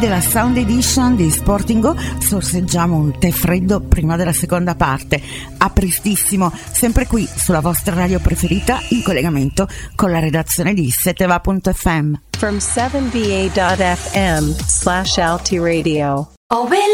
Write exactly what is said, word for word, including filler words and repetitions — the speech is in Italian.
della Sound Edition di Sporting Go sorseggiamo un tè freddo prima della seconda parte. A prestissimo, sempre qui sulla vostra radio preferita, in collegamento con la redazione di seteva punto effe emme. From seven v a dot f m slash Alti Radio.